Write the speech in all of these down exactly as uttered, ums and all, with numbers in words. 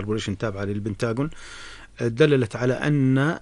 كوربوريشن تابعة للبنتاغون، دللت على أن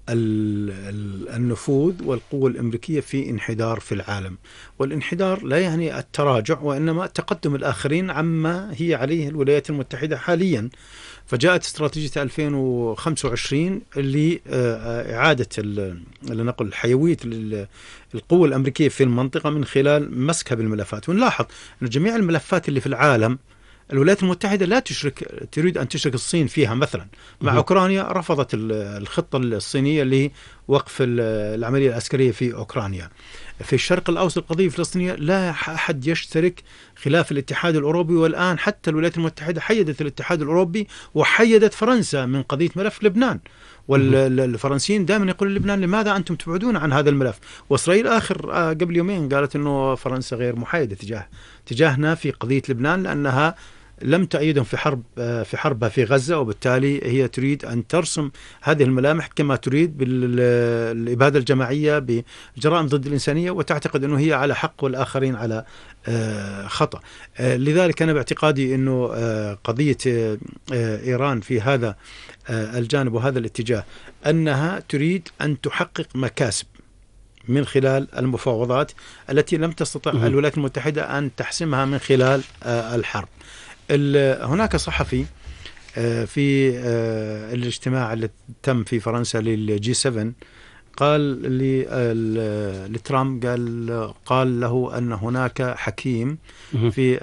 النفوذ والقوة الأمريكية في انحدار في العالم، والانحدار لا يعني التراجع وإنما تقدم الآخرين عما هي عليه الولايات المتحدة حاليا. فجاءت استراتيجية ألفين وخمسة وعشرين لإعادة لنقل حيوية القوة الأمريكية في المنطقة من خلال مسكها بالملفات. ونلاحظ أن جميع الملفات اللي في العالم الولايات المتحدة لا تشرك، تريد أن تشرك الصين فيها. مثلا مع أوكرانيا رفضت الخطة الصينية لوقف العملية العسكرية في أوكرانيا. في الشرق الأوسط القضية الفلسطينية لا أحد يشترك خلاف الاتحاد الأوروبي، والآن حتى الولايات المتحدة حيدت الاتحاد الأوروبي وحيدت فرنسا من قضية ملف لبنان. والفرنسيين دائما يقولون لبنان لماذا أنتم تبعدون عن هذا الملف؟ وإسرائيل آخر قبل يومين قالت أنه فرنسا غير محايدة تجاه تجاهنا في قضية لبنان، لأنها لم تأيدهم في حرب في حربها في غزة، وبالتالي هي تريد أن ترسم هذه الملامح كما تريد بالإبادة الجماعية بجرائم ضد الإنسانية، وتعتقد أنه هي على حق والآخرين على خطأ. لذلك أنا باعتقادي أنه قضية إيران في هذا الجانب وهذا الاتجاه أنها تريد أن تحقق مكاسب من خلال المفاوضات التي لم تستطع الولايات المتحدة أن تحسمها من خلال الحرب. هناك صحفي في الاجتماع اللي تم في فرنسا للجي سبعة قال لترامب قال قال له أن هناك حكيم في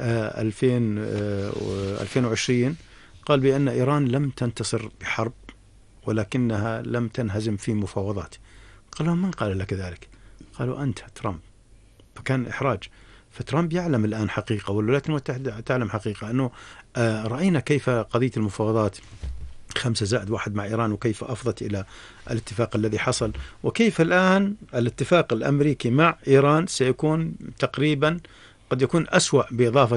ألفين وعشرين قال بأن إيران لم تنتصر بحرب ولكنها لم تنهزم في مفاوضات. قالوا من قال لك ذلك؟ قالوا أنت ترامب. فكان إحراج. فترامب يعلم الآن حقيقة والولايات المتحدة تعلم حقيقة أنه رأينا كيف قضية المفاوضات خمسة زائد واحد مع إيران وكيف أفضت إلى الاتفاق الذي حصل، وكيف الآن الاتفاق الأمريكي مع إيران سيكون تقريبا قد يكون أسوأ بإضافة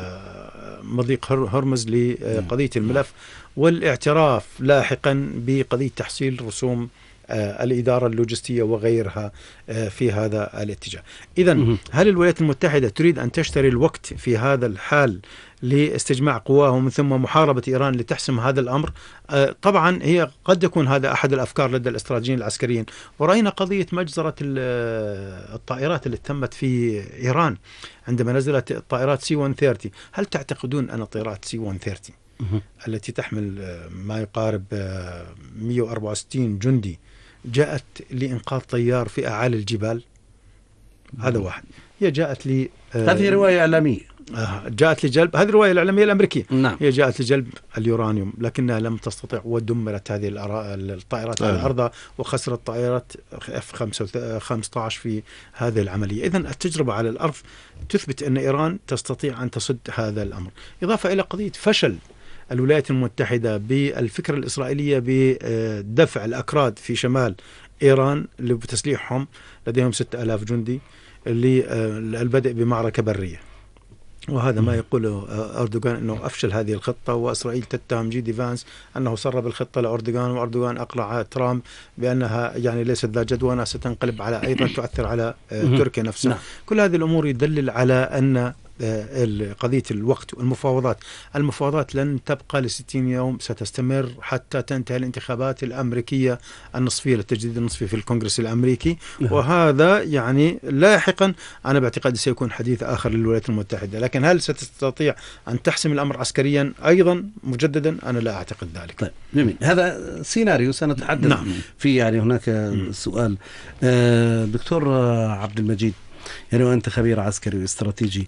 مضيق هرمز لقضية الملف والاعتراف لاحقا بقضية تحصيل رسوم الإدارة اللوجستية وغيرها في هذا الاتجاه. إذن هل الولايات المتحدة تريد أن تشتري الوقت في هذا الحال لاستجماع قواها ومن ثم محاربة إيران لتحسم هذا الأمر؟ طبعا هي قد يكون هذا أحد الأفكار لدى الاستراتيجيين العسكريين. ورأينا قضية مجزرة الطائرات اللي تمت في إيران عندما نزلت الطائرات سي مئة وثلاثين. هل تعتقدون أن طائرات سي مئة وثلاثين التي تحمل ما يقارب مئة وأربعة وستين جندي جاءت لإنقاذ طيار في أعالي الجبال؟ هذا واحد. هي جاءت لي هذه رواية إعلامية جاءت لجلب، هذه الرواية الإعلامية الأمريكية. نعم. هي جاءت لجلب اليورانيوم لكنها لم تستطع ودمرت هذه الطائرات على أرضها وخسرت طائرات إف خمسة عشر في هذه العملية. إذن التجربة على الأرض تثبت أن إيران تستطيع أن تصد هذا الأمر. إضافة إلى قضية فشل الولايات المتحدة بالفكرة الإسرائيلية بدفع الأكراد في شمال إيران لتسليحهم، لديهم ستة آلاف جندي، للبدء بمعركة برية. وهذا ما يقوله أردوغان أنه أفشل هذه الخطة، وإسرائيل تتهم جي دي فانس أنه سرب الخطة لأردوغان، وأردوغان أقنع ترامب بأنها يعني ليست ذا جدوى وأنها ستنقلب على أيضا تؤثر على تركيا نفسها. نعم. كل هذه الأمور يدلل على أن قضية الوقت والمفاوضات المفاوضات لن تبقى لستين يوم، ستستمر حتى تنتهي الانتخابات الأمريكية النصفية للتجديد النصفي في الكونغرس الأمريكي. وهذا يعني لاحقا أنا باعتقادي سيكون حديث آخر للولايات المتحدة. لكن هل ستستطيع أن تحسم الأمر عسكريا أيضا مجددا؟ أنا لا أعتقد ذلك. طيب جميل، هذا سيناريو سنتحدث نعم. فيه. يعني هناك م. سؤال آه دكتور عبد المجيد، يعني وأنت خبير عسكري واستراتيجي،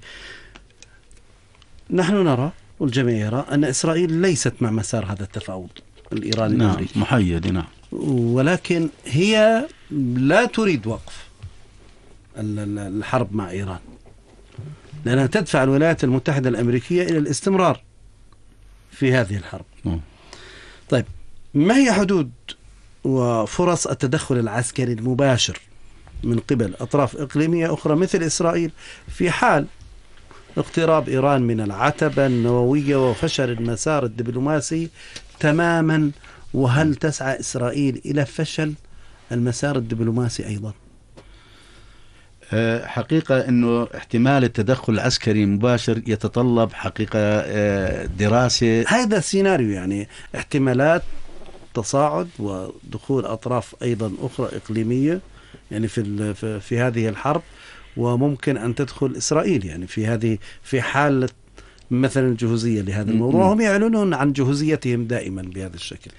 نحن نرى والجميع يرى أن إسرائيل ليست مع مسار هذا التفاوض الإيراني الأمريكي. نعم محيد. نعم. ولكن هي لا تريد وقف الحرب مع إيران، لأنها تدفع الولايات المتحدة الأمريكية إلى الاستمرار في هذه الحرب. نعم. طيب ما هي حدود وفرص التدخل العسكري المباشر من قبل أطراف إقليمية أخرى مثل إسرائيل في حال اقتراب إيران من العتبة النووية وفشل المسار الدبلوماسي تماما؟ وهل تسعى إسرائيل إلى فشل المسار الدبلوماسي أيضا؟ حقيقة أنه احتمال التدخل العسكري المباشر يتطلب حقيقة دراسة. هذا السيناريو يعني احتمالات تصاعد ودخول أطراف أيضا أخرى إقليمية يعني في في هذه الحرب، وممكن أن تدخل إسرائيل يعني في هذه في حالة مثلا الجهوزية لهذا الموضوع. هم يعلنون عن جهوزيتهم دائما بهذا الشكل.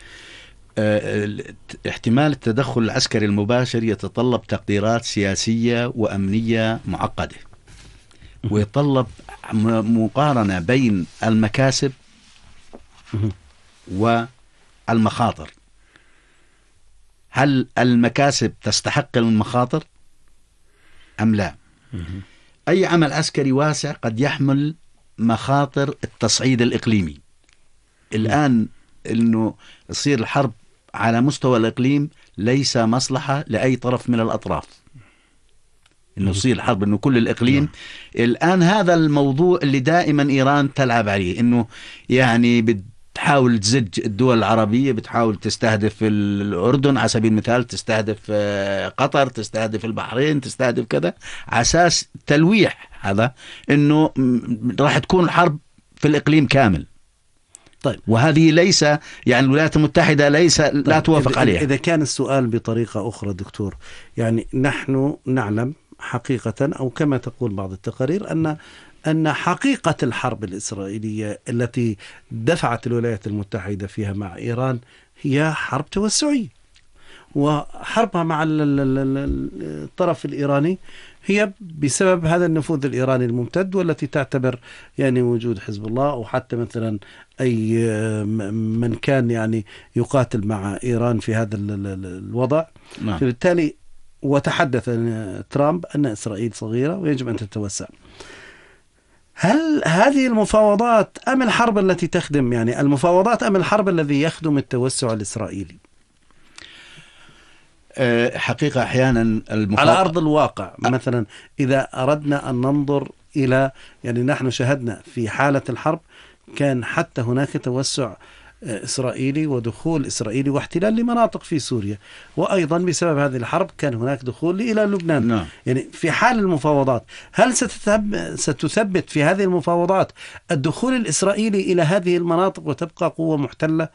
احتمال التدخل العسكري المباشر يتطلب تقديرات سياسية وأمنية معقدة، ويتطلب مقارنة بين المكاسب والمخاطر. هل المكاسب تستحق المخاطر أم لا؟ أي عمل عسكري واسع قد يحمل مخاطر التصعيد الإقليمي. الآن إنه يصير الحرب على مستوى الإقليم ليس مصلحة لأي طرف من الأطراف، إنه يصير الحرب إنه كل الإقليم. الآن هذا الموضوع اللي دائما إيران تلعب عليه، إنه يعني بتحاول تزج الدول العربية، بتحاول تستهدف الأردن على سبيل المثال، تستهدف قطر، تستهدف البحرين، تستهدف كذا، على أساس تلويح هذا إنه راح تكون الحرب في الإقليم كامل. طيب، وهذه ليس يعني الولايات المتحدة ليس لا طيب توافق إذا عليها. إذا كان السؤال بطريقة أخرى دكتور، يعني نحن نعلم حقيقة أو كما تقول بعض التقارير أن أن حقيقة الحرب الإسرائيلية التي دفعت الولايات المتحدة فيها مع إيران هي حرب توسعية، وحربها مع الطرف الإيراني هي بسبب هذا النفوذ الإيراني الممتد، والتي تعتبر يعني وجود حزب الله أو حتى مثلا أي من كان يعني يقاتل مع إيران في هذا الوضع. نعم. فبالتالي وتحدث ترامب أن إسرائيل صغيرة ويجب أن تتوسع. هل هذه المفاوضات أم الحرب التي تخدم يعني المفاوضات أم الحرب الذي يخدم التوسع الإسرائيلي؟ حقيقة أحيانا المفاوض... على أرض الواقع مثلا إذا أردنا أن ننظر إلى يعني نحن شهدنا في حالة الحرب كان حتى هناك توسع إسرائيلي ودخول إسرائيلي واحتلال لمناطق في سوريا، وأيضا بسبب هذه الحرب كان هناك دخول إلى لبنان. نعم. يعني في حال المفاوضات هل ستثبت في هذه المفاوضات الدخول الإسرائيلي إلى هذه المناطق وتبقى قوة محتلة؟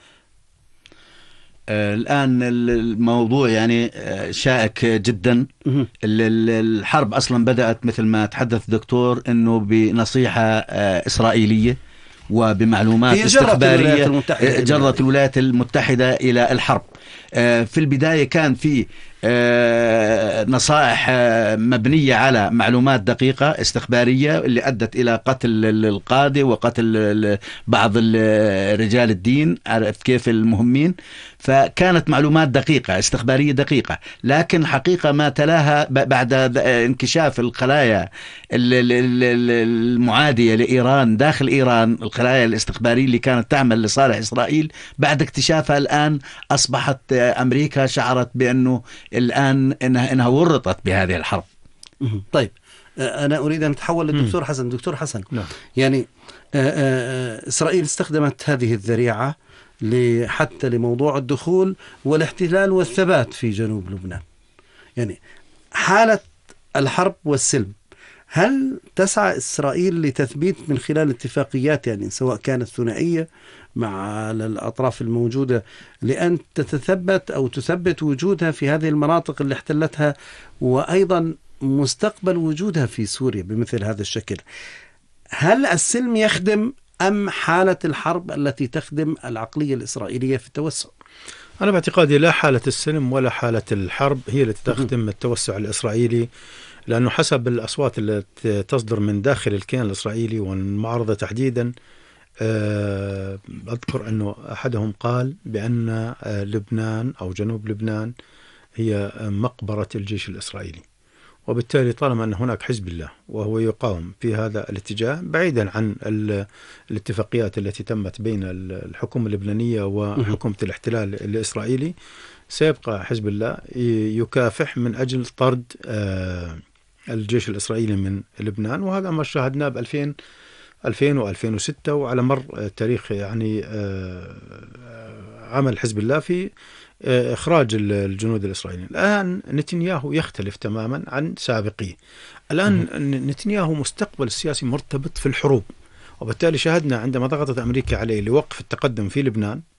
آه الآن الموضوع يعني آه شائك جدا. الحرب أصلا بدأت مثل ما تحدث دكتور أنه بنصيحة آه إسرائيلية وبمعلومات استخبارية جرت الولايات المتحدة إلى الحرب. آه في البداية كان في آه نصائح آه مبنية على معلومات دقيقة استخبارية اللي أدت إلى قتل القادة وقتل بعض رجال الدين، عرفت كيف المهمين، فكانت معلومات دقيقة استخبارية دقيقة. لكن حقيقة ما تلاها بعد انكشاف الخلايا المعادية لإيران داخل إيران، الخلايا الاستخبارية اللي كانت تعمل لصالح إسرائيل، بعد اكتشافها الآن أصبحت أمريكا شعرت بأنه الآن إنها, إنها ورطت بهذه الحرب. طيب أنا أريد أن أتحول للدكتور حسن. دكتور حسن، نعم. يعني إسرائيل استخدمت هذه الذريعة حتى لموضوع الدخول والاحتلال والثبات في جنوب لبنان. يعني حالة الحرب والسلم، هل تسعى إسرائيل لتثبيت من خلال اتفاقيات يعني سواء كانت ثنائية مع الأطراف الموجودة لأن تتثبت أو تثبت وجودها في هذه المناطق اللي احتلتها، وأيضا مستقبل وجودها في سوريا بمثل هذا الشكل؟ هل السلم يخدم أم حالة الحرب التي تخدم العقلية الإسرائيلية في التوسع؟ أنا باعتقادي لا حالة السلم ولا حالة الحرب هي التي تخدم التوسع الإسرائيلي، لأنه حسب الأصوات التي تصدر من داخل الكيان الإسرائيلي والمعارضة تحديدا، أذكر أنه أحدهم قال بأن لبنان أو جنوب لبنان هي مقبرة الجيش الإسرائيلي، وبالتالي طالما أن هناك حزب الله وهو يقاوم في هذا الاتجاه بعيدا عن الاتفاقيات التي تمت بين الحكومة اللبنانية وحكومة الاحتلال الإسرائيلي، سيبقى حزب الله يكافح من أجل طرد الجيش الإسرائيلي من لبنان. وهذا ما شاهدناه بألفين ألفين وألفين وستة وعلى مر تاريخ يعني عمل حزب الله في إخراج الجنود الإسرائيليين. الآن نتنياهو يختلف تماما عن سابقيه. الآن نتنياهو مستقبل السياسي مرتبط في الحروب، وبالتالي شاهدنا عندما ضغطت أمريكا عليه لوقف التقدم في لبنان